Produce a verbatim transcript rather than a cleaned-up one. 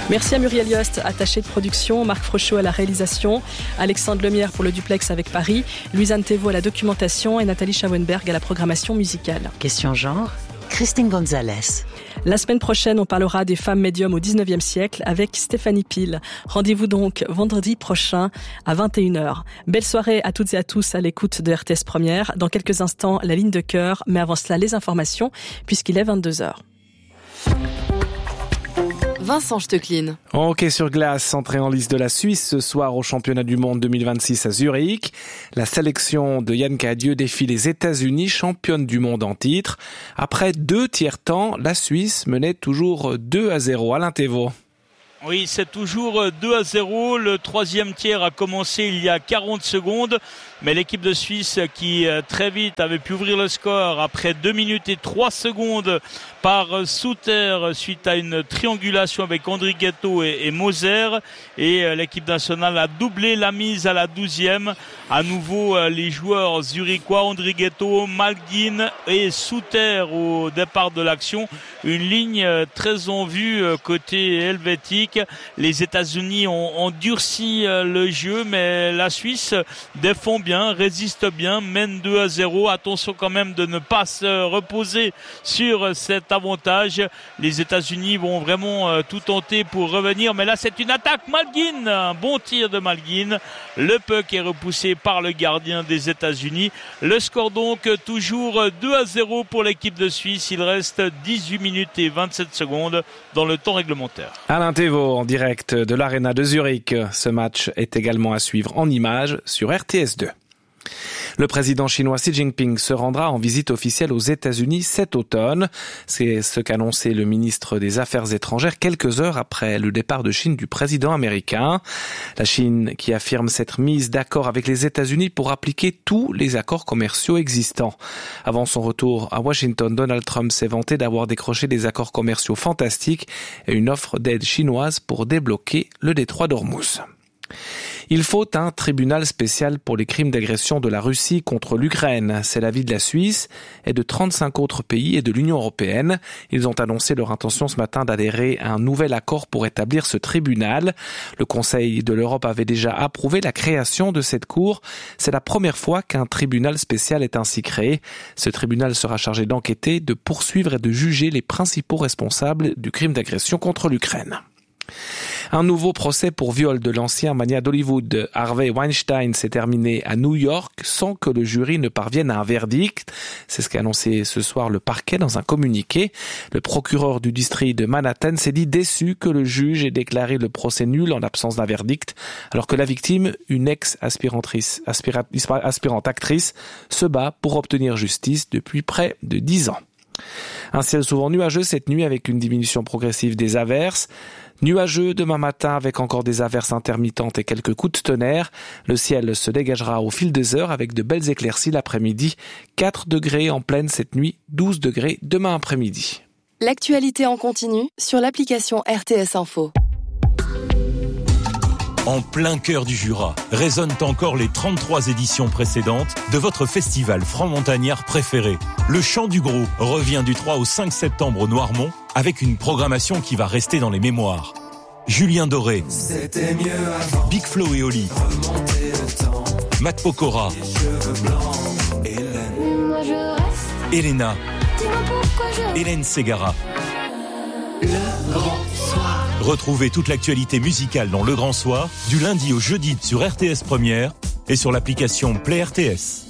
Merci à Muriel Yost, attaché de production, Marc Frochot à la réalisation, Alexandre Lemierre pour le duplex avec Paris, Louisanne Thévaux à la documentation et Nathalie Schauenberg à la programmation musicale. Question genre, Christine Gonzalez. La semaine prochaine, on parlera des femmes médiums au dix-neuvième siècle avec Stéphanie Pile. Rendez-vous donc vendredi prochain à vingt et une heures. Belle soirée à toutes et à tous à l'écoute de R T S Première. Dans quelques instants, la ligne de cœur, mais avant cela, les informations, puisqu'il est vingt-deux heures. Vincent Stecklin. En hockey sur glace, entrée en liste de la Suisse ce soir au championnat du monde deux mille vingt-six à Zurich. La sélection de Yann Cadieux défie les États-Unis, championne du monde en titre. Après deux tiers-temps, la Suisse menait toujours deux à zéro. Alain Thévaux. Oui, c'est toujours deux à zéro. Le troisième tiers a commencé il y a quarante secondes. Mais l'équipe de Suisse qui très vite avait pu ouvrir le score après deux minutes et trois secondes par Souter suite à une triangulation avec Andrighetto et, et Moser. Et l'équipe nationale a doublé la mise à la douzième. À nouveau, les joueurs zurichois, Andrighetto, Malgin et Souter au départ de l'action. Une ligne très en vue côté helvétique. Les États-Unis ont, ont durci le jeu, mais la Suisse défend bien, résiste bien, mène deux à zéro. Attention quand même de ne pas se reposer sur cet avantage. Les États-Unis vont vraiment tout tenter pour revenir, mais là c'est une attaque Malgin, un bon tir de Malgin. Le puck est repoussé par le gardien des États-Unis. Le score donc toujours deux à zéro pour l'équipe de Suisse. Il reste dix-huit minutes et vingt-sept secondes dans le temps réglementaire. Alain Thévaux en direct de l'Arena de Zurich. Ce match est également à suivre en images sur R T S deux. Le président chinois Xi Jinping se rendra en visite officielle aux États-Unis cet automne. C'est ce qu'annonçait le ministre des Affaires étrangères quelques heures après le départ de Chine du président américain. La Chine qui affirme s'être mise d'accord avec les États-Unis pour appliquer tous les accords commerciaux existants. Avant son retour à Washington, Donald Trump s'est vanté d'avoir décroché des accords commerciaux fantastiques et une offre d'aide chinoise pour débloquer le détroit d'Ormuz. Il faut un tribunal spécial pour les crimes d'agression de la Russie contre l'Ukraine. C'est l'avis de la Suisse et de trente-cinq autres pays et de l'Union européenne. Ils ont annoncé leur intention ce matin d'adhérer à un nouvel accord pour établir ce tribunal. Le Conseil de l'Europe avait déjà approuvé la création de cette cour. C'est la première fois qu'un tribunal spécial est ainsi créé. Ce tribunal sera chargé d'enquêter, de poursuivre et de juger les principaux responsables du crime d'agression contre l'Ukraine. Un nouveau procès pour viol de l'ancien magnat d'Hollywood, Harvey Weinstein, s'est terminé à New York sans que le jury ne parvienne à un verdict. C'est ce qu'a annoncé ce soir le parquet dans un communiqué. Le procureur du district de Manhattan s'est dit déçu que le juge ait déclaré le procès nul en l'absence d'un verdict, alors que la victime, une ex-aspirantrice, aspira, aspirante actrice, se bat pour obtenir justice depuis près de dix ans. Un ciel souvent nuageux cette nuit avec une diminution progressive des averses. Nuageux demain matin avec encore des averses intermittentes et quelques coups de tonnerre. Le ciel se dégagera au fil des heures avec de belles éclaircies l'après-midi. quatre degrés en pleine cette nuit, douze degrés demain après-midi. L'actualité en continu sur l'application R T S Info. En plein cœur du Jura, résonnent encore les trente-trois éditions précédentes de votre festival franc-montagnard préféré. Le Chant du Gros revient du trois au cinq septembre au Noirmont avec une programmation qui va rester dans les mémoires. Julien Doré, Big Flo et Oli, Matt Pokora, Elena, Hélène Ségara. Le Grand Soir. Retrouvez toute l'actualité musicale dans Le Grand Soir, du lundi au jeudi sur R T S Première et sur l'application Play R T S.